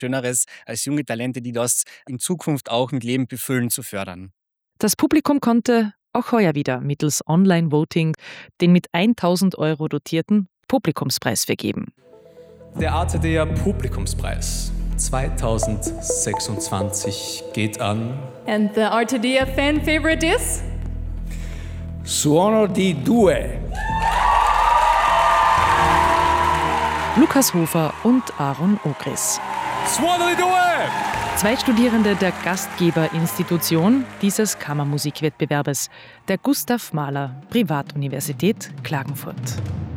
Schöneres, als junge Talente, die das in Zukunft auch mit Leben befüllen, zu fördern. Das Publikum konnte auch heuer wieder mittels Online-Voting den mit 1.000 € dotierten Publikumspreis vergeben. Der ATDer Publikumspreis 2026 geht an. And the RTDF fan favorite is? Suono di Due. Lukas Hofer und Aaron Ogris. Suono di Due! 2 Studierende der Gastgeberinstitution dieses Kammermusikwettbewerbes, der Gustav Mahler Privatuniversität Klagenfurt.